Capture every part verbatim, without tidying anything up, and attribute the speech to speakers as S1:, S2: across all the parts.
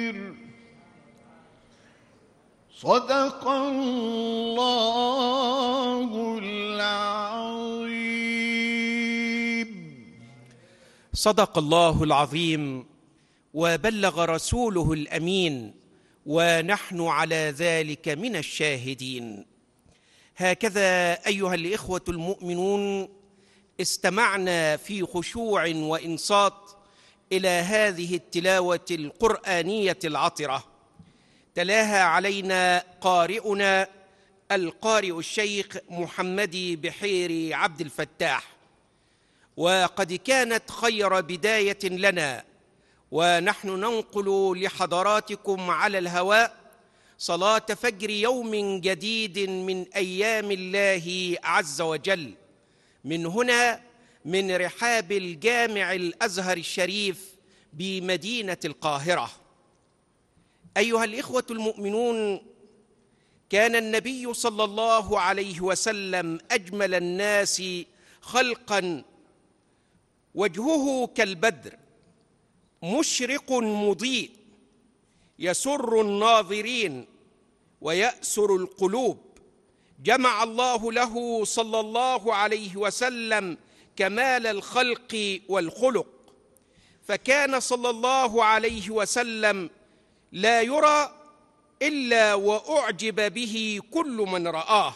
S1: الكبير. صدق الله العظيم.
S2: صدق الله العظيم وبلغ رسوله الأمين، ونحن على ذلك من الشاهدين. هكذا أيها الإخوة المؤمنون استمعنا في خشوع وإنصات إلى هذه التلاوة القرآنية العطرة، تلاها علينا قارئنا القارئ الشيخ محمدي بحيري عبد الفتاح، وقد كانت خير بداية لنا ونحن ننقل لحضراتكم على الهواء صلاة فجر يوم جديد من أيام الله عز وجل، من هنا من رحاب الجامع الأزهر الشريف بمدينة القاهرة. أيها الإخوة المؤمنون، كان النبي صلى الله عليه وسلم أجمل الناس خلقاً، وجهه كالبدر مشرق مضيء، يسر الناظرين ويأسر القلوب. جمع الله له صلى الله عليه وسلم كمال الخلق والخلق، فكان صلى الله عليه وسلم لا يرى إلا وأعجب به كل من رآه.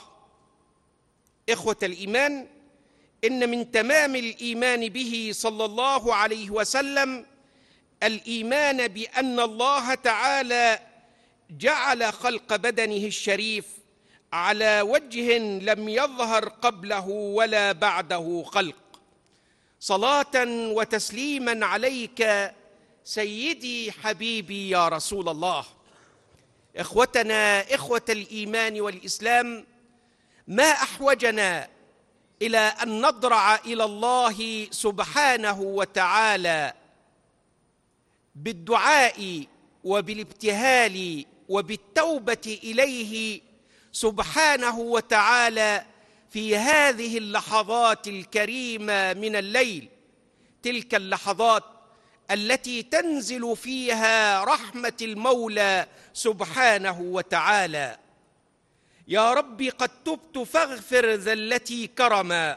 S2: إخوة الإيمان، إن من تمام الإيمان به صلى الله عليه وسلم الإيمان بأن الله تعالى جعل خلق بدنه الشريف على وجه لم يظهر قبله ولا بعده خلق. صلاة وتسليما عليك سيدي حبيبي يا رسول الله. إخوتنا إخوة الإيمان والإسلام، ما أحوجنا إلى أن نضرع إلى الله سبحانه وتعالى بالدعاء وبالابتهال وبالتوبة إليه سبحانه وتعالى في هذه اللحظات الكريمة من الليل، تلك اللحظات التي تنزل فيها رحمة المولى سبحانه وتعالى. يا رب قد تبت فاغفر ذلتي كرما،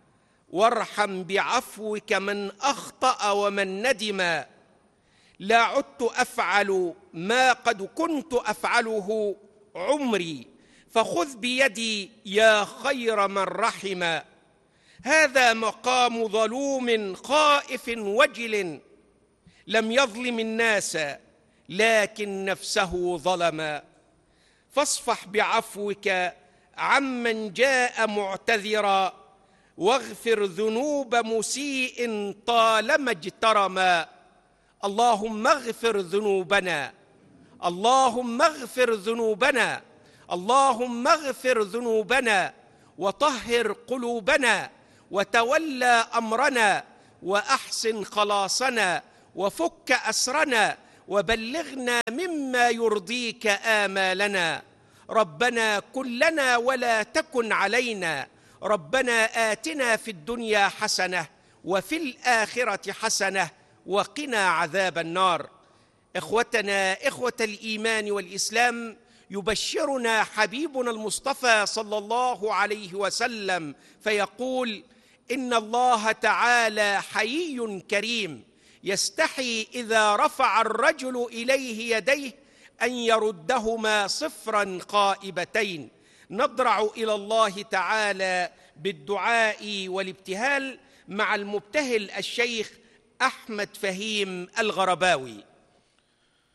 S2: وارحم بعفوك من أخطأ ومن ندما. لا عدت أفعل ما قد كنت أفعله عمري، فخذ بيدي يا خير من رحم. هذا مقام ظلوم خائف وجل، لم يظلم الناس لكن نفسه ظلما. فاصفح بعفوك عمن جاء معتذرا، واغفر ذنوب مسيء طالما اجترما. اللهم اغفر ذنوبنا، اللهم اغفر ذنوبنا، اللهم اغفر ذنوبنا، وطهر قلوبنا، وتولى أمرنا، وأحسن خلاصنا، وفك أسرنا، وبلغنا مما يرضيك آمالنا. ربنا كن لنا ولا تكن علينا. ربنا آتنا في الدنيا حسنة وفي الآخرة حسنة وقنا عذاب النار. إخوتنا إخوة الإيمان والإسلام، يبشرنا حبيبنا المصطفى صلى الله عليه وسلم فيقول: إن الله تعالى حيي كريم، يستحي إذا رفع الرجل إليه يديه أن يردهما صفرا خائبتين. نضرع إلى الله تعالى بالدعاء والابتهال مع المبتهل الشيخ أحمد فهيم الغرباوي.